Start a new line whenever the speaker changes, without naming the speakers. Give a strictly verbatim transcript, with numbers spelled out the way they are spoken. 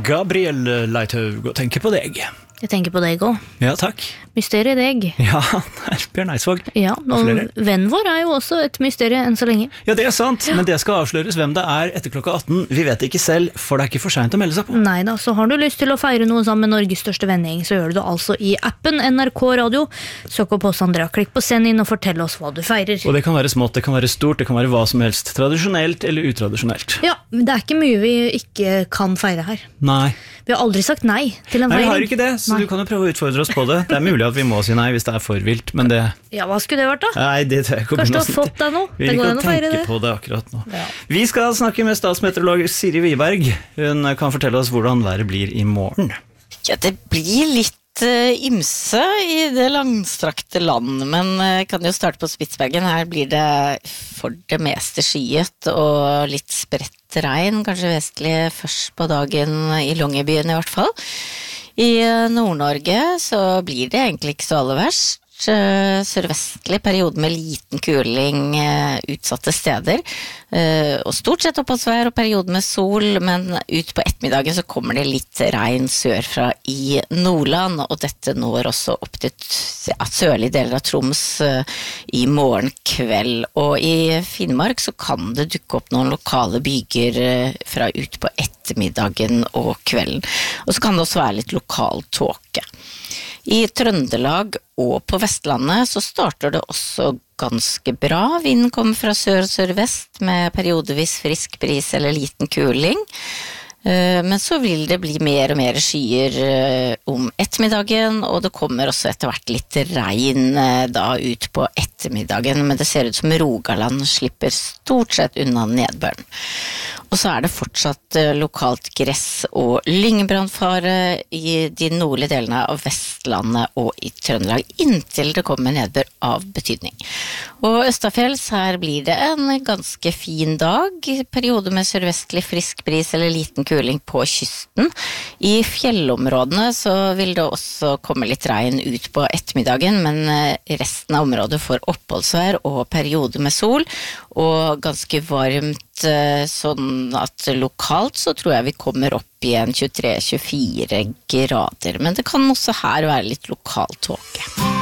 Gabriel Leithaug, og tenker på deg.
Jeg tenker på deg også.
Ja, takk.
Mysteriet deg.
Ja, det er Bjørn Eidsvåg.
Ja, og vennen vår er jo også et mysterie enn så lenge.
Ja, det er sant, men det skal avsløres hvem det er etter klokka atten. Vi vet ikke selv, for det er ikke for sent å melde seg på.
Neida, så har du lyst til å feire noe sammen med Norges største vending, så gjør du det altså i appen N R K Radio. Søk opp oss Andrea, klikk på send inn og fortell oss hva du feirer.
Og det kan være smått, det kan være stort, det kan være hva som helst. Tradisjonelt eller utradisjonelt.
Ja, men det er ikke mye vi ikke kan feire her.
Nei.
Vi har aldri sagt nei til en feiring.
Nei, vi har ikke det, så nei. Du kan jo prøve å utfordre oss på det. Det er mulig at vi må si nei hvis det er for vilt, men det...
Ja, hva skulle det vært da?
Nei, det tror jeg ikke.
Kanskje du har fått deg noe?
Vi kan tenke på det akkurat nå. Ja. Vi skal snakke med statsmeteorolog Siri Wiberg. Hun kan fortelle oss hvordan været blir i morgen.
Ja, det blir litt ymse i det langstrakte land, men kan jo starte på Spitsbergen. Her blir det for det meste skyet og litt spredt regn, kanskje vestlig først på dagen i Longyearbyen i hvert fall. I Nord-Norge så blir det egentlig ikke så aller verst. Sørvestlig periode med liten kuling utsatte steder, og stort sett oppholdsvær og periode med sol, men ut på ettermiddagen så kommer det litt regn sørfra i Nordland, og dette når også opp til ja, sørlige deler av Troms i morgen kveld, og i Finnmark så kan det dukke opp noen lokale byger fra ut på ettermiddagen og kvelden, og så kan det også være litt lokal tåke. I Trøndelag og på Vestlandet så starter det også ganske bra. Vinden kommer fra sør og sørvest med periodevis frisk bris eller liten kuling. Men så vil det bli mer og mer skyer om ettermiddagen, og det kommer også etter hvert litt regn da ut på ettermiddagen, men det ser ut som Rogaland slipper stort sett unna nedbøren. Og så er det fortsatt lokalt gress og lyngebrannfare i de nordlige delene av Vestlandet og i Trøndelag, inntil det kommer nedbør av betydning. Og Østafjells her blir det en ganske fin dag, periode med sørvestlig frisk bris eller liten kuling på kysten. I fjellområdene så vil det også komme litt regn ut på ettermiddagen, men resten av området får oppholdsvær og periode med sol, og ganske varmt, sånn at lokalt så tror jeg vi kommer opp i en tjuetre til tjuefire grader, men det kan også her være litt lokal tåke.